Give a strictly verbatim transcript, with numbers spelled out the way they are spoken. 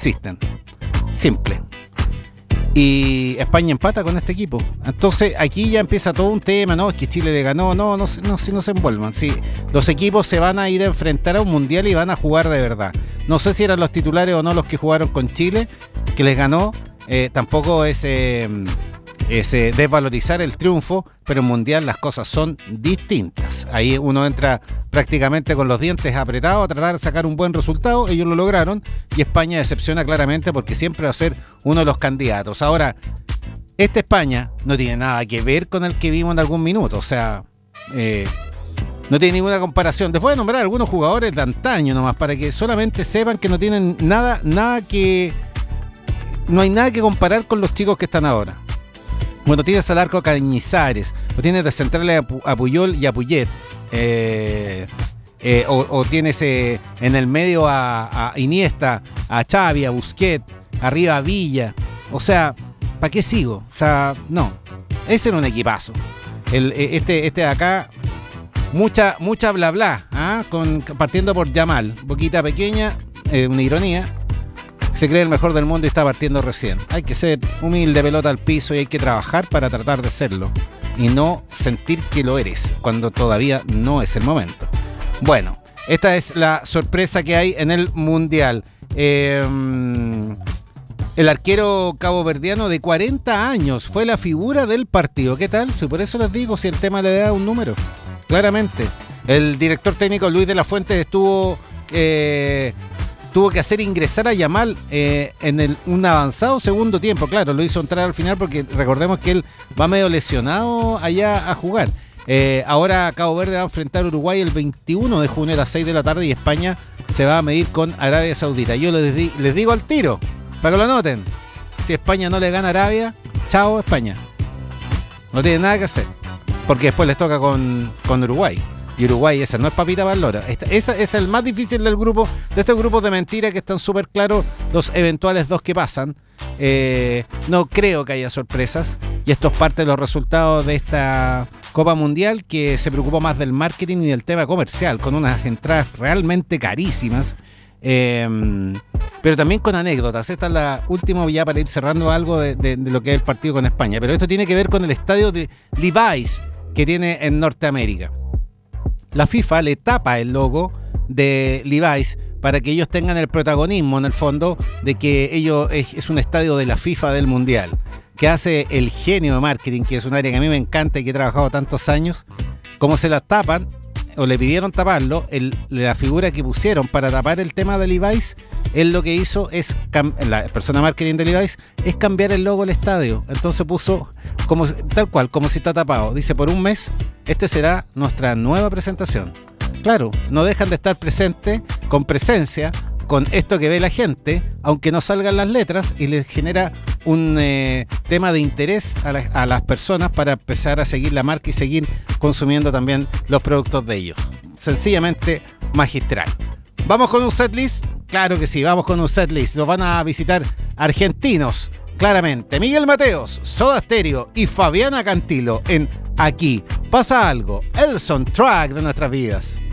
existen. Simple. Y España empata con este equipo. Entonces aquí ya empieza todo un tema, ¿no? Es que Chile le ganó, no, no, no, si no se envuelvan. Sí, los equipos se van a ir a enfrentar a un mundial y van a jugar de verdad. No sé si eran los titulares o no los que jugaron con Chile, que les ganó. Eh, tampoco es, eh, es eh, desvalorizar el triunfo, pero en mundial las cosas son distintas. Ahí uno entra prácticamente con los dientes apretados a tratar de sacar un buen resultado. Ellos lo lograron y España decepciona claramente porque siempre va a ser uno de los candidatos. Ahora, esta España no tiene nada que ver con el que vimos en algún minuto. O sea, eh, no tiene ninguna comparación. Después de nombrar algunos jugadores de antaño nomás, para que solamente sepan que no tienen nada, nada que... No hay nada que comparar con los chicos que están ahora. Bueno, tienes al arco a Cañizares, o tienes de centrales a Puyol y a Puyet. Eh, eh, o, o tienes eh, en el medio a, a Iniesta, a Xavi, a Busquets, arriba a Villa. O sea, ¿para qué sigo? O sea, no. Ese era un equipazo. El, este, este de acá, mucha, mucha bla bla, ¿ah? Con, partiendo por Yamal, boquita pequeña, eh, una ironía. Se cree el mejor del mundo y está partiendo recién. Hay que ser humilde, pelota al piso, y hay que trabajar para tratar de serlo. Y no sentir que lo eres, cuando todavía no es el momento. Bueno, esta es la sorpresa que hay en el Mundial. Eh, el arquero caboverdiano de cuarenta años fue la figura del partido. ¿Qué tal? Si por eso les digo, si el tema le da un número. Claramente. El director técnico Luis de la Fuente estuvo... Eh, tuvo que hacer ingresar a Yamal eh, en el, un avanzado segundo tiempo. Claro, lo hizo entrar al final porque recordemos que él va medio lesionado allá a jugar. Eh, ahora Cabo Verde va a enfrentar a Uruguay el veintiuno de junio a las seis de la tarde y España se va a medir con Arabia Saudita. Yo les, di, les digo al tiro, para que lo anoten. Si España no le gana a Arabia, chao España. No tiene nada que hacer. Porque después les toca con, con Uruguay. Y Uruguay, esa no es papita para lora. Ese es el más difícil del grupo, de estos grupos de mentiras que están súper claros los eventuales dos que pasan. Eh, no creo que haya sorpresas. Y esto es parte de los resultados de esta Copa Mundial, que se preocupó más del marketing y del tema comercial, con unas entradas realmente carísimas. Eh, pero también con anécdotas. Esta es la última ya para ir cerrando algo de, de, de lo que es el partido con España. Pero esto tiene que ver con el estadio de Levi's que tiene en Norteamérica. La FIFA le tapa el logo de Levi's para que ellos tengan el protagonismo en el fondo de que ellos es, es un estadio de la FIFA del Mundial, que hace el genio de marketing, que es un área que a mí me encanta y que he trabajado tantos años. Como se la tapan, o le pidieron taparlo, el, la figura que pusieron para tapar el tema de Levi's, él lo que hizo es, la persona marketing de Levi's, es cambiar el logo del estadio. Entonces puso como tal cual, como si está tapado. Dice, por un mes, este será nuestra nueva presentación. Claro, no dejan de estar presentes, con presencia, con esto que ve la gente, aunque no salgan las letras, y les genera un eh, tema de interés a, la, a las personas para empezar a seguir la marca y seguir consumiendo también los productos de ellos. Sencillamente magistral. ¿Vamos con un setlist? Claro que sí, vamos con un setlist. Nos van a visitar argentinos, claramente. Miguel Mateos, Soda Stereo y Fabiana Cantilo en Aquí Pasa Algo, el soundtrack de nuestras vidas.